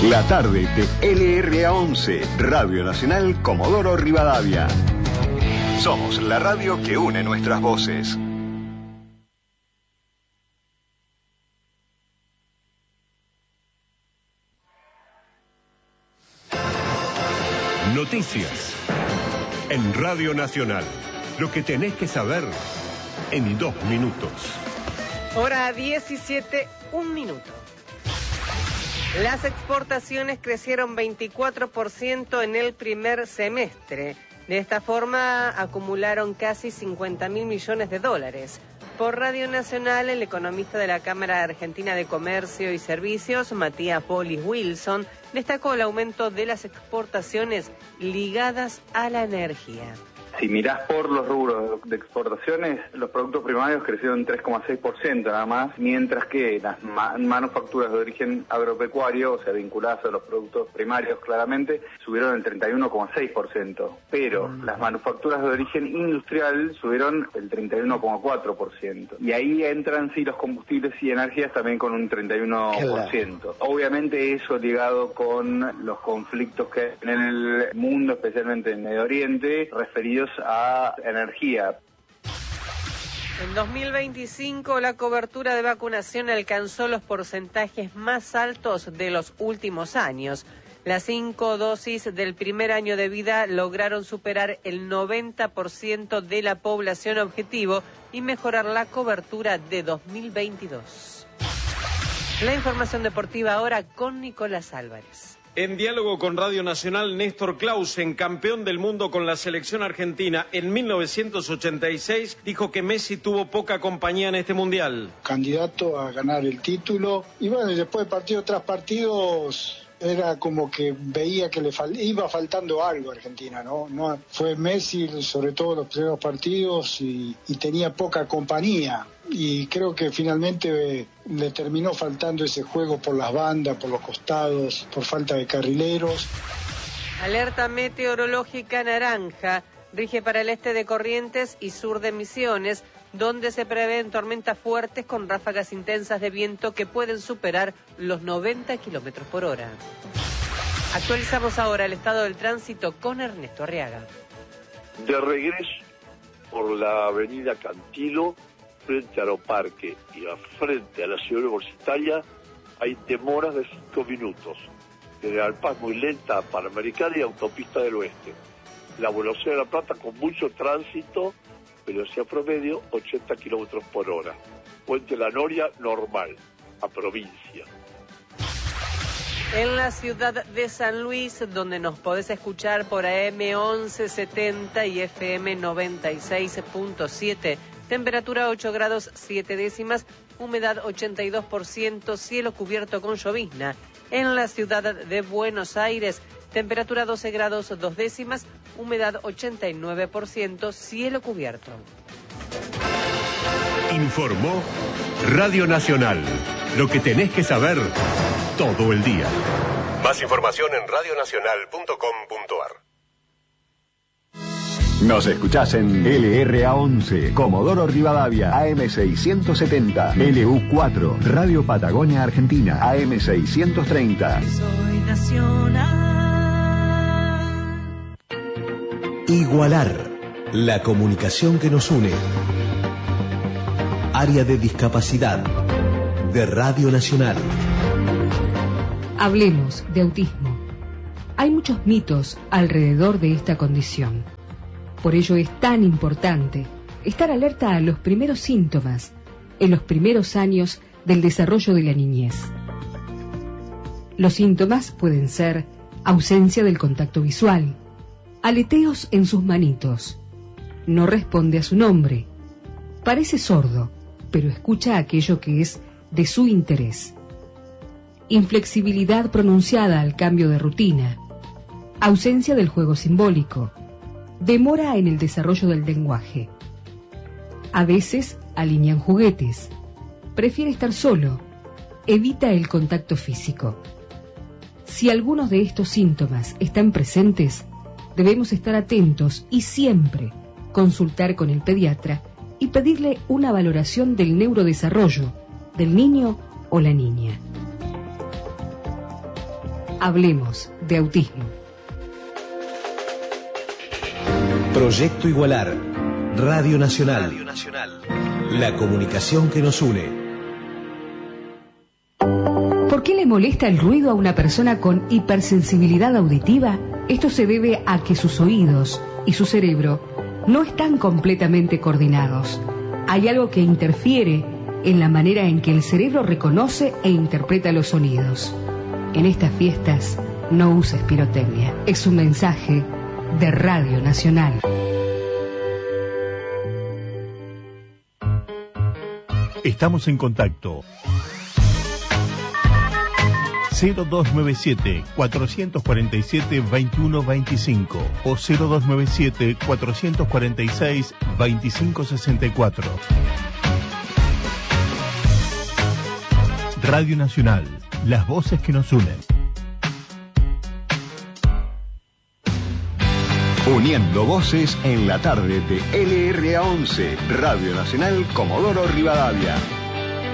La tarde de LRA11, Radio Nacional Comodoro Rivadavia. Somos la radio que une nuestras voces. Noticias en Radio Nacional. Lo que tenés que saber en 2 minutos. Hora 17, 1 minuto. Las exportaciones crecieron 24% en el primer semestre. De esta forma acumularon casi 50.000 millones de dólares. Por Radio Nacional, el economista de la Cámara Argentina de Comercio y Servicios, Matías Polis Wilson, destacó el aumento de las exportaciones ligadas a la energía. Si mirás por los rubros de exportaciones, los productos primarios crecieron 3,6% nada más, mientras que las manufacturas de origen agropecuario, o sea, vinculadas a los productos primarios claramente, subieron el 31,6%. Pero las manufacturas de origen industrial subieron el 31,4%. Y ahí entran sí los combustibles y energías también con un 31%. Obviamente eso ligado con los conflictos que hay en el mundo, especialmente en Medio Oriente, referidos a energía. En 2025 la cobertura de vacunación alcanzó los porcentajes más altos de los últimos años. Las 5 dosis del primer año de vida lograron superar el 90% de la población objetivo y mejorar la cobertura de 2022. La información deportiva ahora con Nicolás Álvarez. En diálogo con Radio Nacional, Néstor Clausen, campeón del mundo con la selección argentina en 1986, dijo que Messi tuvo poca compañía en este mundial. Candidato a ganar el título. Y bueno, después de partido tras partidos era como que veía que iba faltando algo a Argentina, ¿no? Fue Messi, sobre todo los primeros partidos, y tenía poca compañía. Y creo que finalmente le terminó faltando ese juego por las bandas, por los costados, por falta de carrileros. Alerta meteorológica naranja rige para el este de Corrientes y sur de Misiones, donde se prevén tormentas fuertes con ráfagas intensas de viento que pueden superar los 90 kilómetros por hora. Actualizamos ahora el estado del tránsito con Ernesto Arriaga. De regreso por la avenida Cantilo, frente a Aeroparque y frente a la ciudad universitaria, hay demoras de 5 minutos. General Paz muy lenta, Panamericana y Autopista del Oeste. La velocidad de La Plata con mucho tránsito, velocidad promedio 80 kilómetros por hora. Puente La Noria normal, a provincia. En la ciudad de San Luis, donde nos podés escuchar por AM 1170 y FM 96.7, temperatura 8 grados 7 décimas, humedad 82%, cielo cubierto con llovizna. En la ciudad de Buenos Aires, temperatura 12 grados 2 décimas, humedad 89%, cielo cubierto. Informó Radio Nacional. Lo que tenés que saber todo el día. Más información en radionacional.com.ar. Nos escuchás en LRA11, Comodoro Rivadavia, AM670, LU4, Radio Patagonia Argentina, AM630. Soy nacional. Igualar, la comunicación que nos une. Área de discapacidad de Radio Nacional. Hablemos de autismo. Hay muchos mitos alrededor de esta condición. Por ello es tan importante estar alerta a los primeros síntomas en los primeros años del desarrollo de la niñez. Los síntomas pueden ser ausencia del contacto visual, aleteos en sus manitos, no responde a su nombre, parece sordo, pero escucha aquello que es de su interés, inflexibilidad pronunciada al cambio de rutina, ausencia del juego simbólico, demora en el desarrollo del lenguaje. A veces alinean juguetes, prefiere estar solo, evita el contacto físico. Si algunos de estos síntomas están presentes, debemos estar atentos y siempre consultar con el pediatra y pedirle una valoración del neurodesarrollo del niño o la niña. Hablemos de autismo. Proyecto Igualar. Radio Nacional. La comunicación que nos une. ¿Por qué le molesta el ruido a una persona con hipersensibilidad auditiva? Esto se debe a que sus oídos y su cerebro no están completamente coordinados. Hay algo que interfiere en la manera en que el cerebro reconoce e interpreta los sonidos. En estas fiestas, no uses pirotecnia. Es un mensaje de Radio Nacional. Estamos en contacto. 0297-447-2125 o 0297-446-2564. Radio Nacional, las voces que nos unen. Uniendo voces en la tarde de LRA 11, Radio Nacional Comodoro Rivadavia.